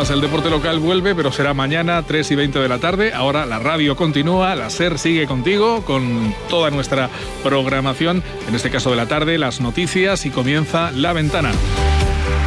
comentábamos, el deporte local vuelve, pero será mañana 3:20 de la tarde. Ahora la radio continúa, la SER sigue contigo con toda nuestra programación, en este caso de la tarde, las noticias, y comienza La Ventana.